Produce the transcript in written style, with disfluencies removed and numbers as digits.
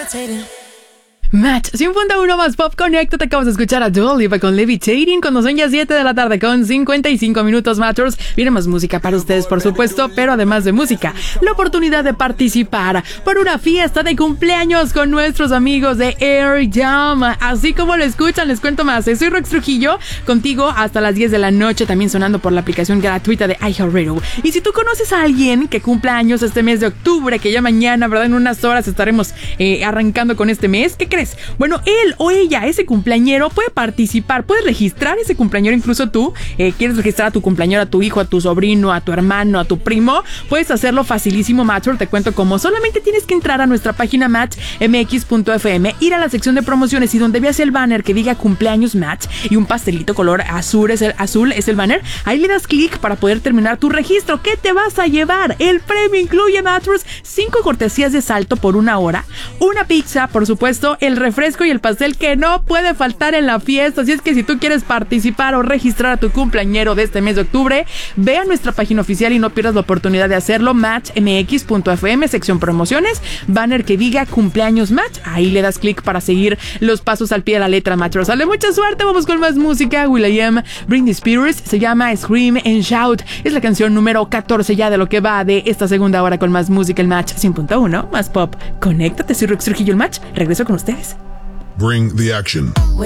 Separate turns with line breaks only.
Match 100.1 más Pop Connect. Te acabas de escuchar a Dua Lipa con Levitating cuando son ya 7 de la tarde con 55 minutos. Matchers, viene más música para ustedes, por supuesto, pero además de música, la oportunidad de participar por una fiesta de cumpleaños con nuestros amigos de Air Jam. Así como lo escuchan, les cuento más. Soy Rox Trujillo, contigo hasta las 10 de la noche, también sonando por la aplicación gratuita de iHeartRadio. Y si tú conoces a alguien que cumpla años este mes de octubre, que ya mañana, ¿verdad? En unas horas estaremos arrancando con este mes, ¿qué crees? Bueno, él o ella, ese cumpleañero, puede participar, puedes registrar ese cumpleañero, incluso tú, quieres registrar a tu cumpleañero, a tu hijo, a tu sobrino, a tu hermano, a tu primo, puedes hacerlo facilísimo, Matcher. Te cuento cómo. Solamente tienes que entrar a nuestra página matchmx.fm, ir a la sección de promociones y donde veas el banner que diga cumpleaños Match y un pastelito color azul es el banner, ahí le das clic para poder terminar tu registro. ¿Qué te vas a llevar? El premio incluye, Matchers, 5 cortesías de salto por 1 hora, una pizza, por supuesto, el refresco y el pastel que no puede faltar en la fiesta. Así es que si tú quieres participar o registrar a tu cumpleañero de este mes de octubre, ve a nuestra página oficial y no pierdas la oportunidad de hacerlo. Matchmx.fm, sección promociones, banner que diga cumpleaños Match. Ahí le das clic para seguir los pasos al pie de la letra, Match. Sale, mucha suerte, vamos con más música. will.i.am, Britney Spears, se llama Scream and Shout. Es la canción número 14 ya de lo que va de esta segunda hora con más música, el Match 100.1 más Pop. Conéctate, soy Rox Trujillo, el Match. Regreso con ustedes.
Bring the action.